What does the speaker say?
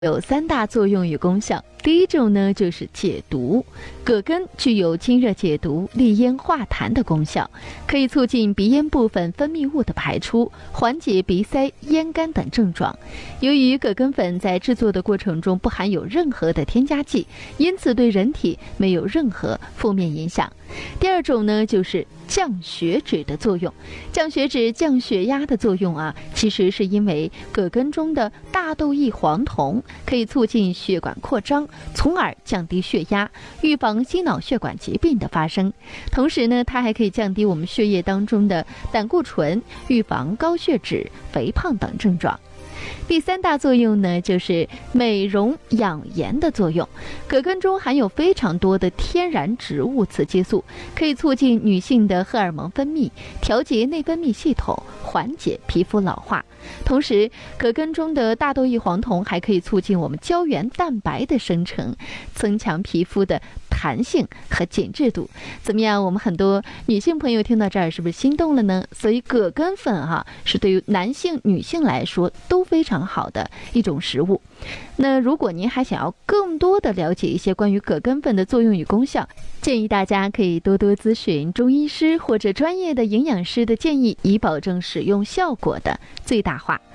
有3大作用与功效。第一种呢，就是解毒。葛根具有清热解毒、利咽化痰的功效，可以促进鼻咽部分分泌物的排出，缓解鼻塞、咽干等症状。由于葛根粉在制作的过程中不含有任何的添加剂，因此对人体没有任何负面影响。第二种呢，就是降血脂的作用。降血脂、降血压的作用其实是因为葛根中的大豆异黄酮可以促进血管扩张，从而降低血压，预防心脑血管疾病的发生。同时呢，它还可以降低我们血液当中的胆固醇，预防高血脂、肥胖等症状。第3大作用呢，就是美容养颜的作用。葛根中含有非常多的天然植物雌激素，可以促进女性的荷尔蒙分泌，调节内分泌系统，缓解皮肤老化。同时，葛根中的大豆异黄酮还可以促进我们胶原蛋白的生成，增强皮肤的弹性和紧致度。怎么样？我们很多女性朋友听到这儿是不是心动了呢？所以葛根粉是对于男性、女性来说都非常好的一种食物。那如果您还想要更多的了解一些关于葛根粉的作用与功效，建议大家可以多多咨询中医师或者专业的营养师的建议，以保证使用效果的最大化。